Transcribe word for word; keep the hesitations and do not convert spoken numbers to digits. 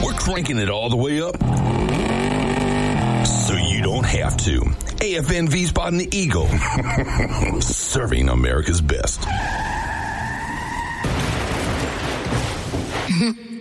We're cranking it all the way up so you don't have to. A F N V Spot and the Eagle. Serving America's best.